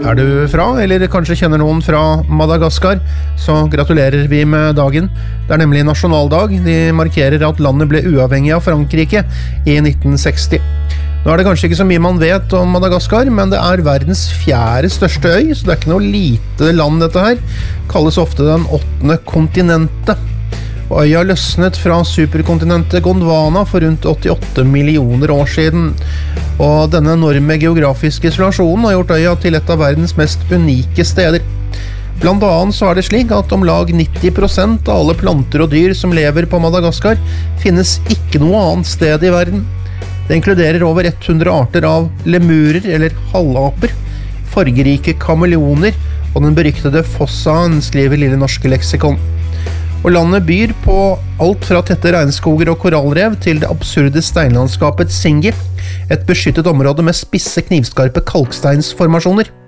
Er du fra, eller kanskje kjenner noen fra Madagaskar, så gratulerer vi med dagen. Det er nemlig nasjonaldag. De markerer at landet ble uavhengig av Frankrike i 1960. Nå er det kanskje ikke så mye man vet om Madagaskar, men det er verdens 4. største øy, så det er ikke noe lite land dette her. Kalles ofte den 8. kontinentet. Og øya løsnet fra superkontinentet Gondwana for rundt 88 millioner år siden. Og denne enorme geografiske isolasjonen har gjort øya til et av verdens mest unike steder. Blant annet så er det slik at om lag 90% av alle planter og dyr som lever på Madagaskar finnes ikke noe annet sted i verden. Det inkluderer over 100 arter av lemurer eller halvaper, fargerike kameleoner og den beryktede fossaen, skriver Lille Norske Leksikon. Og landet byr på alt fra tette regnskoger og korallrev til det absurde steinlandskapet Singi, et beskyttet område med spisse knivskarpe kalksteinsformasjoner.